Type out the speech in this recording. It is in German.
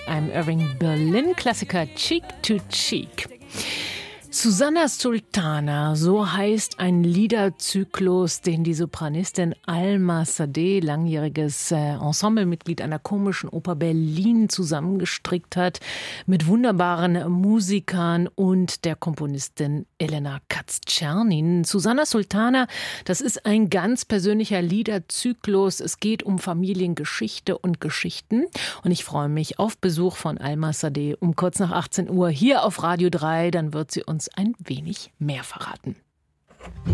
mit einem Irving Berlin-Klassiker Cheek to Cheek. Susanna Sultana, so heißt ein Liederzyklus, den die Sopranistin Alma Sadeh, langjähriges Ensemblemitglied einer komischen Oper Berlin, zusammengestrickt hat, mit wunderbaren Musikern und der Komponistin Elena Katz-Czernin. Susanna Sultana, das ist ein ganz persönlicher Liederzyklus. Es geht um Familiengeschichte und Geschichten. Und ich freue mich auf Besuch von Alma Sadeh um kurz nach 18 Uhr hier auf Radio 3. Dann wird sie uns ein wenig mehr verraten.